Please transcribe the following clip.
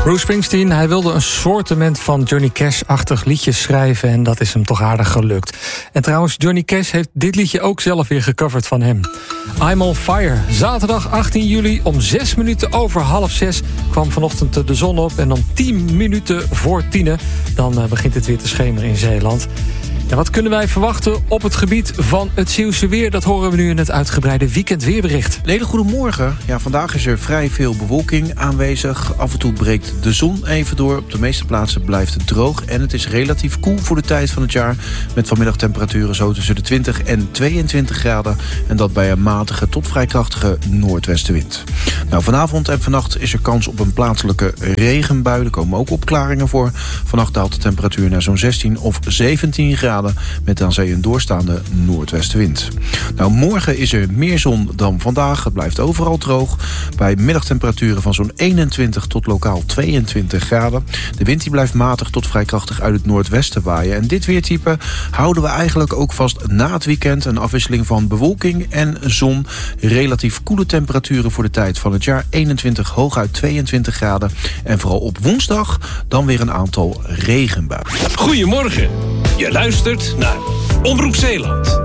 Bruce Springsteen, hij wilde een soortement van Johnny Cash-achtig liedje schrijven en dat is hem toch aardig gelukt. En trouwens, Johnny Cash heeft dit liedje ook zelf weer gecoverd van hem. I'm on Fire. Zaterdag 18 juli om 6 minuten over 5:30 kwam vanochtend de zon op en om 10 minuten voor 10 dan begint het weer te schemeren in Zeeland. Ja, wat kunnen wij verwachten op het gebied van het Zeeuwse weer? Dat horen we nu in het uitgebreide weekendweerbericht. Een hele goede morgen. Ja, vandaag is er vrij veel bewolking aanwezig. Af en toe breekt de zon even door. Op de meeste plaatsen blijft het droog. En het is relatief koel voor de tijd van het jaar. Met vanmiddag temperaturen zo tussen de 20 en 22 graden. En dat bij een matige tot vrij krachtige noordwestenwind. Nou, vanavond en vannacht is er kans op een plaatselijke regenbui. Er komen ook opklaringen voor. Vannacht daalt de temperatuur naar zo'n 16 of 17 graden. Met aan zee een doorstaande noordwestenwind. Nou, morgen is er meer zon dan vandaag. Het blijft overal droog. Bij middagtemperaturen van zo'n 21 tot lokaal 22 graden. De wind die blijft matig tot vrij krachtig uit het noordwesten waaien. En dit weertype houden we eigenlijk ook vast na het weekend. Een afwisseling van bewolking en zon. Relatief koele temperaturen voor de tijd van het jaar. 21, hooguit 22 graden. En vooral op woensdag dan weer een aantal regenbuien. Goedemorgen. Je luistert naar Omroep Zeeland.